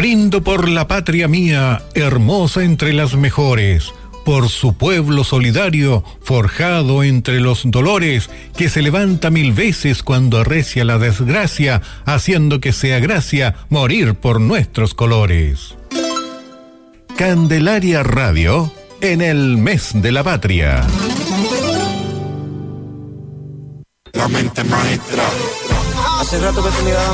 Brindo por la patria mía, hermosa entre las mejores, por su pueblo solidario, forjado entre los dolores, que se levanta 1000 veces cuando arrecia la desgracia, haciendo que sea gracia morir por nuestros colores. Candelaria Radio, en el mes de la patria. La mente maestra. Hace rato que te miraba